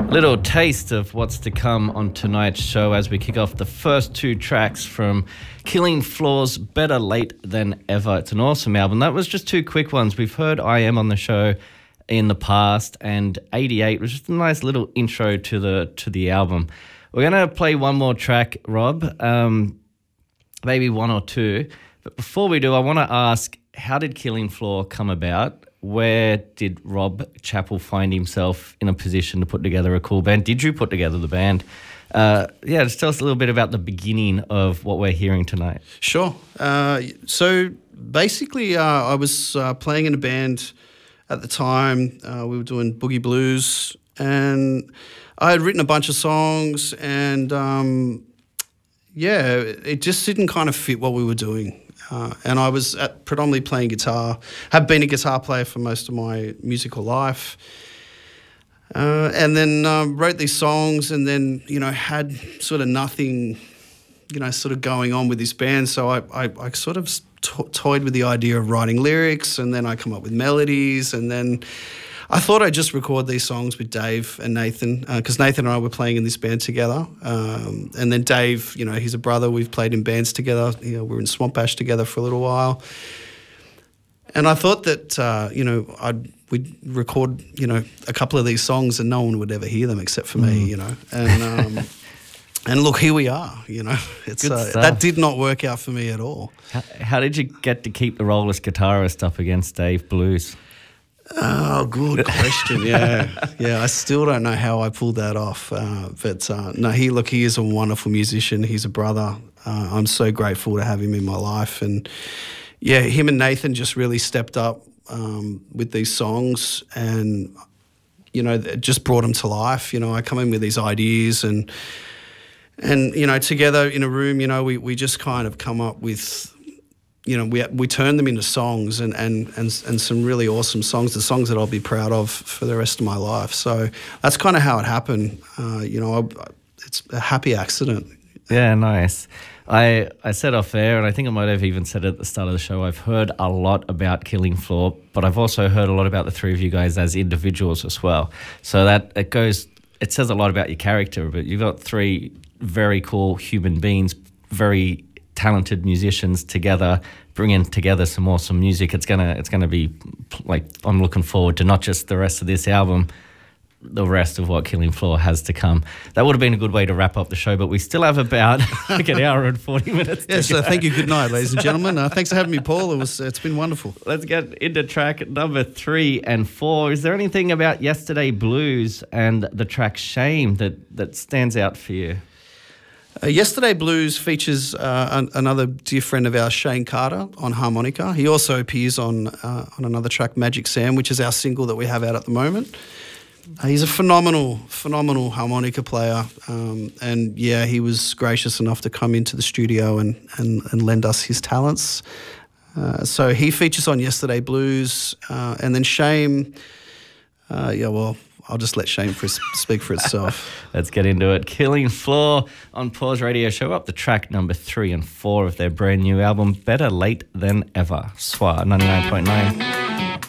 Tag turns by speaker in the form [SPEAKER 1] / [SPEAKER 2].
[SPEAKER 1] Little taste of what's to come on tonight's show as we kick off the first two tracks from Killing Floor's Better Late Than Ever. It's an awesome album. That was just two quick ones. We've heard I Am on the show in the past, and 88 was just a nice little intro to the album. We're going to play one more track, Rob, maybe one or two. But before we do, I want to ask, how did Killing Floor come about? Where did Rob Chappell find himself in a position to put together a cool band? Did you put together the band? Just tell us a little bit about the beginning of what we're hearing tonight.
[SPEAKER 2] Sure. So basically, I was playing in a band at the time. We were doing boogie blues, and I had written a bunch of songs, and it just didn't kind of fit what we were doing. And I was predominantly playing guitar, have been a guitar player for most of my musical life, and then wrote these songs, and then, had sort of nothing, sort of going on with this band. So I sort of toyed with the idea of writing lyrics, and then I come up with melodies, and then I thought I'd just record these songs with Dave and Nathan, because Nathan and I were playing in this band together. And then Dave, he's a brother. We've played in bands together. We were in Swamp Ash together for a little while. And I thought that, we'd record, a couple of these songs and no one would ever hear them except for me, And and look, here we are, It's that did not work out for me at all.
[SPEAKER 1] How did you get to keep the rollless guitarist up against Dave Blues?
[SPEAKER 2] Oh, good question. Yeah. I still don't know how I pulled that off. No, he is a wonderful musician. He's a brother. I'm so grateful to have him in my life. And yeah, him and Nathan just really stepped up with these songs, and it just brought them to life. I come in with these ideas, and together in a room, we just kind of come up with. We turn them into songs and some really awesome songs, the songs that I'll be proud of for the rest of my life. So that's kind of how it happened. It's a happy accident.
[SPEAKER 1] Yeah, nice. I said off air, and I think I might have even said it at the start of the show, I've heard a lot about Killing Floor, but I've also heard a lot about the three of you guys as individuals as well. So that it says a lot about your character, but you've got three very cool human beings, very talented musicians together, bringing together some awesome music. It's gonna be like, I'm looking forward to not just the rest of this album, the rest of what Killing Floor has to come. That would have been a good way to wrap up the show, but we still have about like an hour and 40 minutes.
[SPEAKER 2] Yes, thank you. Good night, ladies and gentlemen. Thanks for having me, Paul. It's been wonderful.
[SPEAKER 1] Let's get into track number 3 and 4. Is there anything about Yesterday Blues and the track Shame that stands out for you?
[SPEAKER 2] Yesterday Blues features another dear friend of ours, Shane Carter, on harmonica. He also appears on another track, Magic Sam, which is our single that we have out at the moment. He's a phenomenal harmonica player, and he was gracious enough to come into the studio and lend us his talents. So he features on Yesterday Blues, and then Shame, I'll just let Shame speak for itself.
[SPEAKER 1] Let's get into it. Killing Floor on Pause Radio Show, up the track number 3 and 4 of their brand new album, Better Late Than Ever. SWA 99.9.